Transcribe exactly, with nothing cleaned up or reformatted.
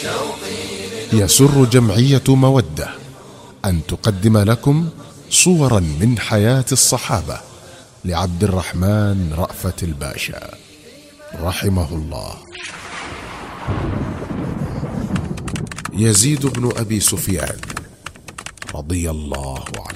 يسر جمعية مودة أن تقدم لكم صورا من حياة الصحابة لعبد الرحمن رأفت الباشا رحمه الله. يزيد بن أبي سفيان رضي الله عنه.